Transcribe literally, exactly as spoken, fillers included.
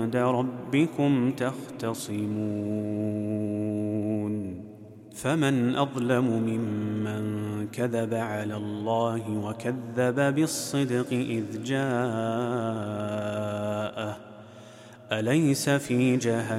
عند ربكم تختصمون فمن أظلم ممن كذب على الله وكذب بالصدق إذ جاءه أليس في جهنم